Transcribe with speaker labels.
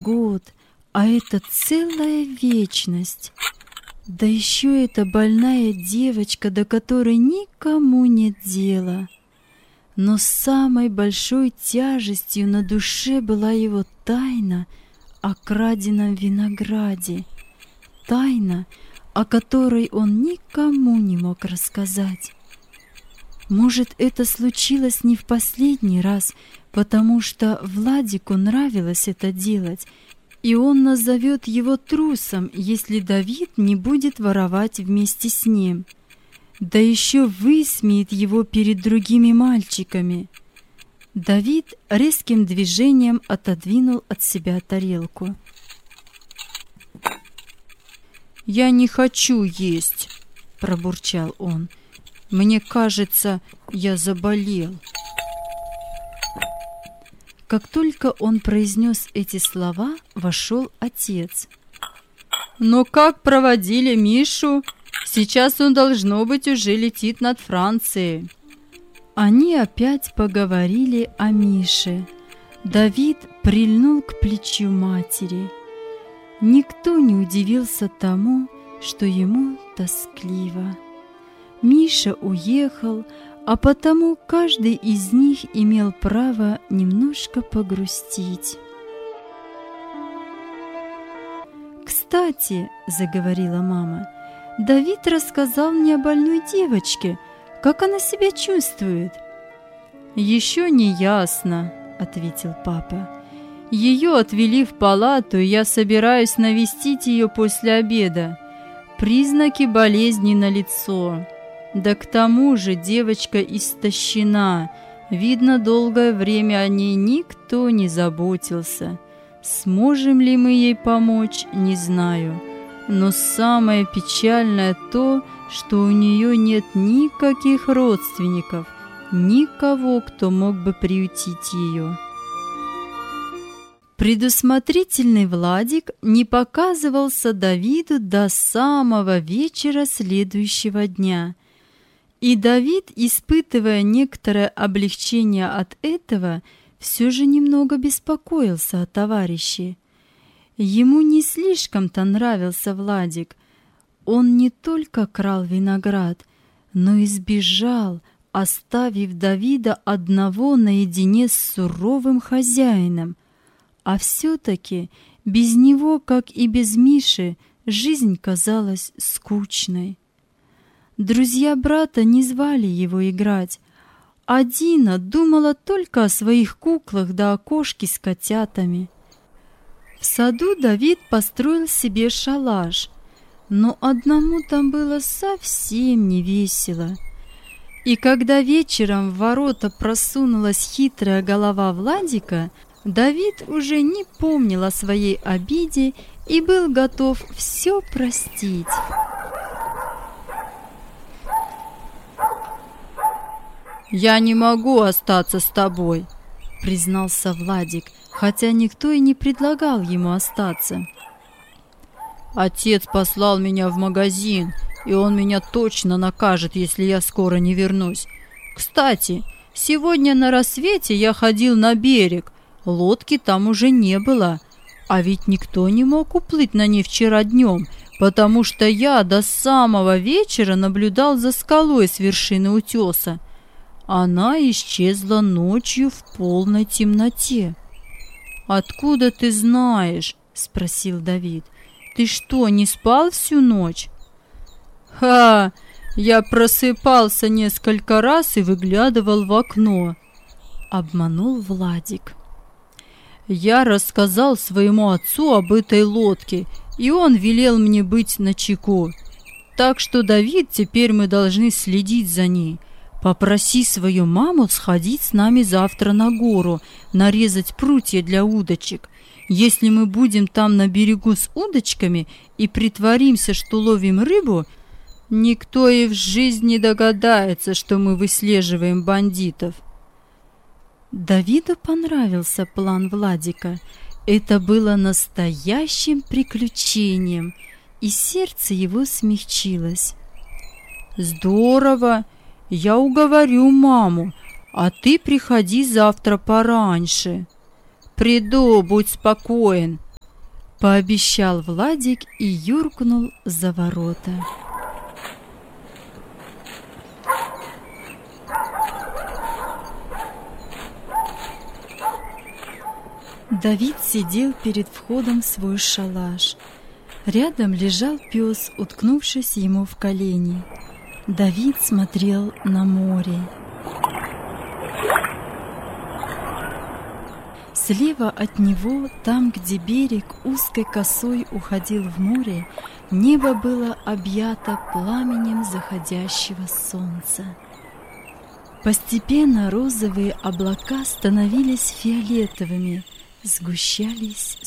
Speaker 1: год, а это целая вечность. Да еще эта больная девочка, до которой никому нет дела. Но самой большой тяжестью на душе была его тайна о краденом винограде. Тайна, о которой он никому не мог рассказать. Может, это случилось не в последний раз, потому что Владику нравилось это делать, и он назовет его трусом, если Давид не будет воровать вместе с ним. Да еще высмеет его перед другими мальчиками. Давид резким движением отодвинул от себя тарелку. «Я не хочу есть», — пробурчал он. «Мне кажется, я заболел». Как только он произнес эти слова, вошел отец. «Но как проводили Мишу? Сейчас он, должно быть, уже летит над Францией». Они опять поговорили о Мише. Давид прильнул к плечу матери. Никто не удивился тому, что ему тоскливо. Миша уехал, а потому каждый из них имел право немножко погрустить. «Кстати, — заговорила мама, — Давид рассказал мне о больной девочке. Как она себя чувствует?» «Еще не ясно, — ответил папа. Ее отвели в палату, и я собираюсь навестить ее после обеда. Признаки болезни налицо. Да к тому же девочка истощена. Видно, долгое время о ней никто не заботился. Сможем ли мы ей помочь, не знаю. Но самое печальное то, что у нее нет никаких родственников, никого, кто мог бы приютить ее». Предусмотрительный Владик не показывался Давиду до самого вечера следующего дня. И Давид, испытывая некоторое облегчение от этого, все же немного беспокоился о товарище. Ему не слишком-то нравился Владик. Он не только крал виноград, но и сбежал, оставив Давида одного наедине с суровым хозяином. А все-таки без него, как и без Миши, жизнь казалась скучной. Друзья брата не звали его играть, а Дина думала только о своих куклах да о кошке с котятами. В саду Давид построил себе шалаш, но одному там было совсем не весело. И когда вечером в ворота просунулась хитрая голова Владика, Давид уже не помнил о своей обиде и был готов все простить. «Я не могу остаться с тобой», — признался Владик, хотя никто и не предлагал ему остаться. «Отец послал меня в магазин, и он меня точно накажет, если я скоро не вернусь. Кстати, сегодня на рассвете я ходил на берег. Лодки там уже не было, а ведь никто не мог уплыть на ней вчера днем, потому что я до самого вечера наблюдал за скалой с вершины утеса. Она исчезла ночью в полной темноте». «Откуда ты знаешь?» — спросил Давид. «Ты что, не спал всю ночь?» «Ха! Я просыпался несколько раз и выглядывал в окно», — обманул Владик. «Я рассказал своему отцу об этой лодке, и он велел мне быть начеку. Так что, Давид, теперь мы должны следить за ней. Попроси свою маму сходить с нами завтра на гору, нарезать прутья для удочек. Если мы будем там на берегу с удочками и притворимся, что ловим рыбу, никто и в жизни не догадается, что мы выслеживаем бандитов». Давиду понравился план Владика. Это было настоящим приключением, и сердце его смягчилось. «Здорово! Я уговорю маму, а ты приходи завтра пораньше». «Приду, будь спокоен», пообещал Владик и юркнул за ворота. Давид сидел перед входом в свой шалаш. Рядом лежал пес, уткнувшись ему в колени. Давид смотрел на море. Слева от него, там, где берег узкой косой уходил в море, небо было объято пламенем заходящего солнца. Постепенно розовые облака становились фиолетовыми, сгущались